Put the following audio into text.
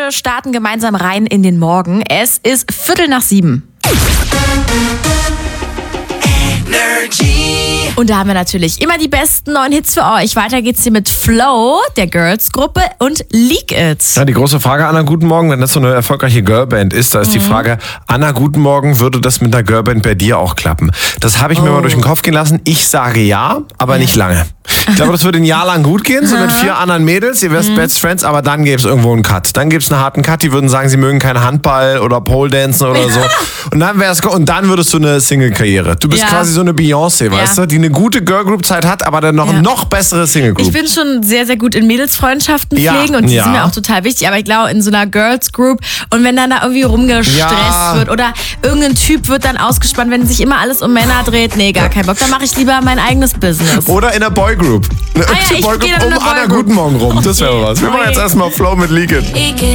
Wir starten gemeinsam rein in den Morgen. Es ist 6:45. Und da haben wir natürlich immer die besten neuen Hits für euch. Weiter geht's hier mit Flow, der Girls-Gruppe, und Leak It. Ja, die große Frage, Anna, guten Morgen, wenn das so eine erfolgreiche Girlband ist, da ist die Frage, Anna, guten Morgen, würde das mit einer Girlband bei dir auch klappen? Das habe ich mir mal durch den Kopf gehen lassen. Ich sage ja, aber nicht lange. Ich glaube, das würde ein Jahr lang gut gehen, so mit 4 anderen Mädels, ihr wärst Best Friends, aber dann gäbe es irgendwo einen Cut. Dann gäbe es einen harten Cut, die würden sagen, sie mögen keinen Handball oder Pole Dancen oder so. Und dann würdest du eine Single-Karriere. Du bist quasi so eine Beyoncé, weißt du, die eine gute Girl-Group-Zeit hat, aber dann noch bessere Single-Group. Ich bin schon sehr, sehr gut in Mädelsfreundschaften pflegen und die sind mir auch total wichtig, aber ich glaube, in so einer Girls-Group und wenn dann da irgendwie rumgestresst wird oder irgendein Typ wird dann ausgespannt, wenn sich immer alles um Männer dreht, nee, gar keinen Bock, dann mache ich lieber mein eigenes Business. Oder in einer Boygroup. Eine ich Boygroup gehe dann in eine Anna Boygroup. guten Morgen rum. Das wäre was. Wir machen jetzt erstmal Flow mit Leak It.